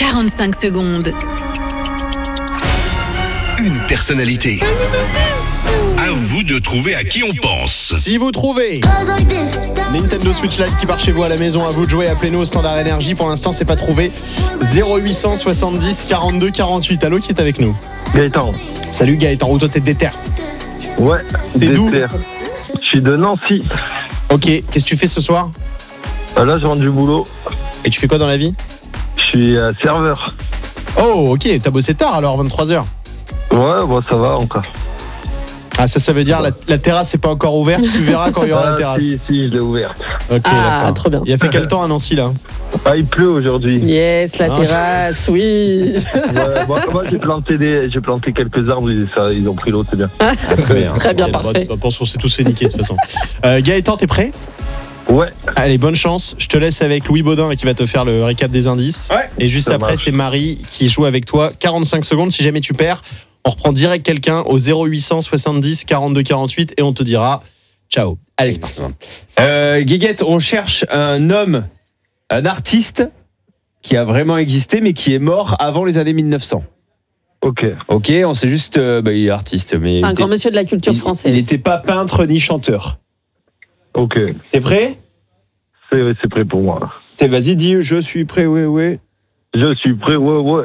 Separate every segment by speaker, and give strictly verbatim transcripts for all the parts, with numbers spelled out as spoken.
Speaker 1: quarante-cinq secondes.
Speaker 2: Une personnalité. À vous de trouver à qui on pense.
Speaker 3: Si vous trouvez Nintendo Switch Lite qui part chez vous à la maison, à vous de jouer, appelez-nous au standard énergie. Pour l'instant, c'est pas trouvé. zéro huit cent soixante-dix quarante-deux quarante-huit. Allô, qui est avec nous?
Speaker 4: Gaëtan.
Speaker 3: Salut Gaëtan, où toi t'es de déter?
Speaker 4: Ouais.
Speaker 3: T'es d'où?
Speaker 4: Je suis de Nancy.
Speaker 3: Ok, qu'est-ce que tu fais ce soir?
Speaker 4: Euh, Là, je rentre du boulot.
Speaker 3: Et tu fais quoi dans la vie?
Speaker 4: Je suis euh, serveur.
Speaker 3: Oh, ok, t'as bossé tard alors, vingt-trois heures.
Speaker 4: Ouais, bon, ça va encore.
Speaker 3: Ah, ça, ça veut dire la, la terrasse n'est pas encore ouverte, tu verras quand il y aura
Speaker 4: ah,
Speaker 3: la terrasse.
Speaker 4: Si, si, je l'ai ouverte.
Speaker 3: Ok,
Speaker 5: Ah,
Speaker 3: d'accord.
Speaker 5: trop bien.
Speaker 3: Il a fait quel temps à Nancy là?
Speaker 4: Ah, il pleut aujourd'hui.
Speaker 5: Yes, la
Speaker 3: Ah.
Speaker 5: terrasse, oui.
Speaker 4: Ouais, moi, moi, j'ai planté des, j'ai planté quelques arbres, et ça, ils ont pris l'eau, c'est bien.
Speaker 3: Ah, très bien.
Speaker 5: Très bien,
Speaker 3: Ok,
Speaker 5: parfait.
Speaker 3: bon, pense qu'on s'est tous fait niquer de toute façon. Euh, Gaëtan, t'es prêt?
Speaker 4: Ouais.
Speaker 3: Allez, bonne chance. Je te laisse avec Louis Baudin qui va te faire le récap des indices.
Speaker 6: Ouais.
Speaker 3: Et juste
Speaker 4: Ça
Speaker 3: après,
Speaker 4: marche.
Speaker 3: c'est Marie qui joue avec toi. quarante-cinq secondes. Si jamais tu perds, on reprend direct quelqu'un au zéro huit cent soixante-dix quarante-deux quarante-huit et on te dira ciao. Allez, c'est parti.
Speaker 6: Euh, Guéguette, on cherche un homme, un artiste qui a vraiment existé mais qui est mort avant les années mille neuf cents.
Speaker 4: Ok.
Speaker 6: Ok, on sait juste, euh, bah, il est artiste, mais il
Speaker 5: Un
Speaker 6: était-
Speaker 5: grand monsieur de la culture
Speaker 6: il-
Speaker 5: française.
Speaker 6: Il n'était pas peintre ni chanteur.
Speaker 4: Ok.
Speaker 6: T'es prêt?
Speaker 4: C'est, c'est prêt pour moi.
Speaker 6: T'es, vas-y, dis, je suis prêt, ouais, ouais.
Speaker 4: Je suis prêt, ouais, ouais.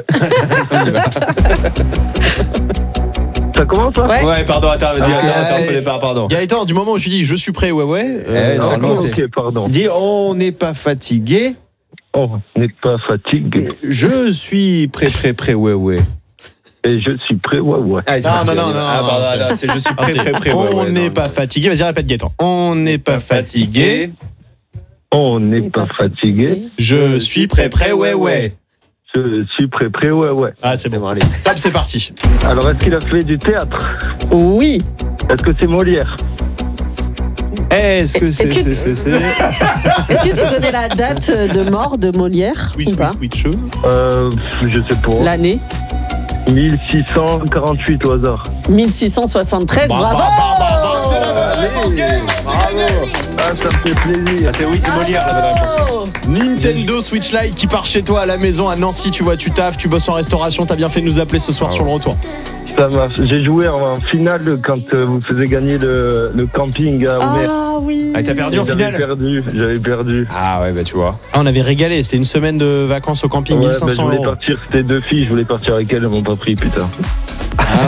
Speaker 4: Ça commence, là?
Speaker 5: Ouais.
Speaker 6: Ouais, pardon, attends, vas-y,
Speaker 3: Ah,
Speaker 6: attends, attends,
Speaker 3: ouais.
Speaker 6: faut départ, pardon.
Speaker 3: Gaëtan, du moment où tu dis je suis prêt, ouais, ouais, euh,
Speaker 6: Eh,
Speaker 3: ça
Speaker 6: ça
Speaker 3: a commencé.
Speaker 4: Ok, pardon.
Speaker 6: Dis, on n'est pas fatigué.
Speaker 4: Oh, n'est pas fatigué.
Speaker 6: Je suis prêt, prêt, prêt, ouais, ouais.
Speaker 4: Et je suis prêt, ouais, ouais.
Speaker 6: Allez, c'est
Speaker 3: Non,
Speaker 6: parti,
Speaker 3: non,
Speaker 6: on y
Speaker 3: non,
Speaker 6: va.
Speaker 3: non,
Speaker 6: Ah,
Speaker 3: non,
Speaker 6: pardon,
Speaker 3: c'est-
Speaker 6: non, c'est je suis
Speaker 3: Ah,
Speaker 6: prêt,
Speaker 3: c'était,
Speaker 6: prêt, prêt, ouais,
Speaker 3: on
Speaker 6: ouais,
Speaker 3: n'est
Speaker 6: non.
Speaker 3: pas fatigué. Vas-y, répète Gaëtan. On n'est pas fatigué.
Speaker 4: On n'est pas fatigué.
Speaker 3: Je suis prêt, prêt, ouais, ouais.
Speaker 4: Je suis prêt, prêt, ouais, ouais.
Speaker 3: Ah, c'est bon, allez. Top, c'est parti.
Speaker 4: Alors, est-ce qu'il a fait du théâtre?
Speaker 5: Oui.
Speaker 4: Est-ce que c'est Molière?
Speaker 6: Est-ce que c'est.
Speaker 5: Est-ce que-
Speaker 6: c'est- c'est- c'est-
Speaker 5: Est-ce que tu connais la date de mort de Molière
Speaker 3: Swiss,
Speaker 5: ou pas?
Speaker 3: Swiss, Switch.
Speaker 4: Euh, je sais pas.
Speaker 5: L'année
Speaker 4: mille six cent quarante-huit au hasard.
Speaker 5: mille six cent soixante-treize,
Speaker 3: Bah,
Speaker 5: bravo.
Speaker 3: bah, bah, bah, bah, c'est la bonne réponse, Gaëtan, c'est gagné.
Speaker 4: Ah, ça me fait plaisir.
Speaker 6: Ah, c'est oui, c'est Molière, la bonne réponse.
Speaker 5: Bravo.
Speaker 3: Nintendo Switch Lite qui part chez toi à la maison à Nancy. Tu vois, tu taffes, tu bosses en restauration. T'as bien fait de nous appeler ce soir sur le retour.
Speaker 4: Ça marche. J'ai joué en finale quand euh, vous faisiez gagner le, le camping à Omer.
Speaker 5: Ah oui.
Speaker 6: Ah, t'as perdu en
Speaker 4: J'avais
Speaker 6: finale?
Speaker 4: perdu, j'avais perdu.
Speaker 6: Ah, ouais, bah, tu vois.
Speaker 3: Ah, on avait régalé. C'était une semaine de vacances au camping,
Speaker 4: Ouais, bah, je
Speaker 3: mille cinq cents
Speaker 4: voulais
Speaker 3: euros.
Speaker 4: partir, c'était deux filles, je voulais partir avec elles, elles m'ont pas pris, putain.